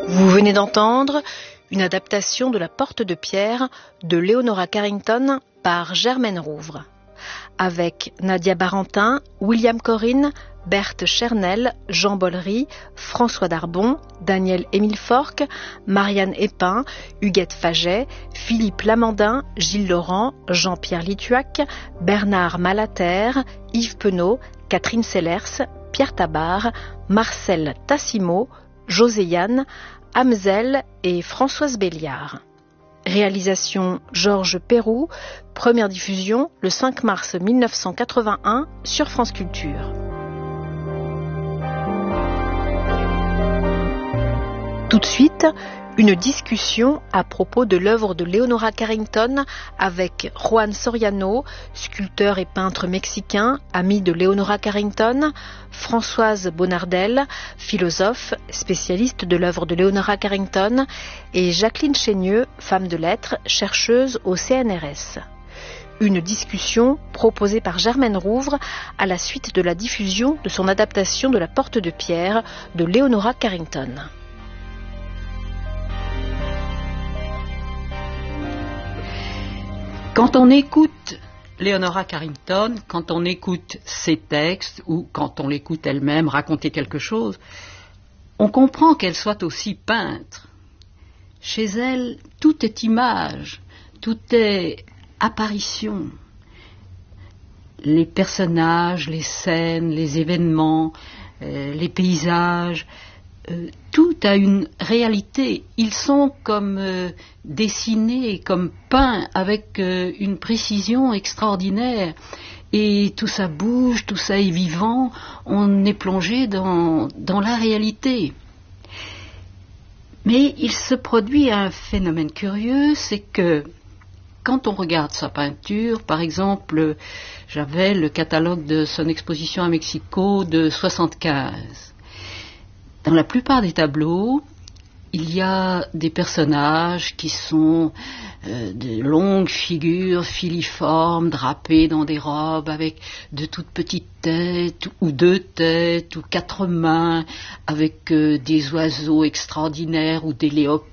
Vous venez d'entendre une adaptation de La Porte de Pierre de Leonora Carrington par Germaine Rouvre, avec Nadia Barentin, William Corinne, Berthe Chernel, Jean Bollery, François Darbon, Daniel-Émile Forck, Marianne Épin, Huguette Faget, Philippe Lamandin, Gilles Laurent, Jean-Pierre Lituac, Bernard Malater, Yves Penaud, Catherine Sellers, Pierre Tabar, Marcel Tassimo, José Yann, Hamzel et Françoise Béliard. Réalisation Georges Perroux, première diffusion le 5 mars 1981 sur France Culture. Tout de suite, une discussion à propos de l'œuvre de Leonora Carrington avec Juan Soriano, sculpteur et peintre mexicain, ami de Leonora Carrington, Françoise Bonardel, philosophe, spécialiste de l'œuvre de Leonora Carrington, et Jacqueline Chénieux, femme de lettres, chercheuse au CNRS. Une discussion proposée par Germaine Rouvre à la suite de la diffusion de son adaptation de La Porte de Pierre de Leonora Carrington. Quand on écoute Leonora Carrington, quand on écoute ses textes ou quand on l'écoute elle-même raconter quelque chose, on comprend qu'elle soit aussi peintre. Chez elle, tout est image, tout est apparition. Les personnages, les scènes, les événements, les paysages, tout a une réalité. Ils sont comme dessinés, comme peints avec une précision extraordinaire. Et tout ça bouge, tout ça est vivant. On est plongé dans la réalité. Mais il se produit un phénomène curieux, c'est que quand on regarde sa peinture, par exemple, j'avais le catalogue de son exposition à Mexico de 1975. Dans la plupart des tableaux, il y a des personnages qui sont de longues figures filiformes, drapées dans des robes avec de toutes petites têtes, ou 2 têtes, ou 4 mains, avec des oiseaux extraordinaires, ou des léopards,